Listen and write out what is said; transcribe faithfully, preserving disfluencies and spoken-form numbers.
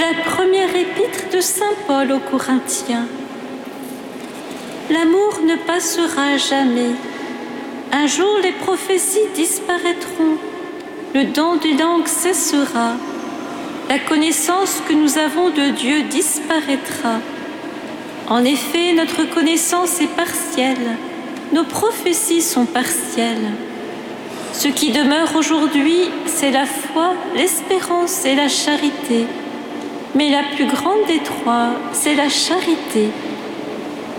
la première épître de saint Paul aux Corinthiens. L'amour ne passera jamais. Un jour les prophéties disparaîtront, le don des langues cessera, la connaissance que nous avons de Dieu disparaîtra. En effet, notre connaissance est partielle, nos prophéties sont partielles. Ce qui demeure aujourd'hui, c'est la foi, l'espérance et la charité. Mais la plus grande des trois, c'est la charité.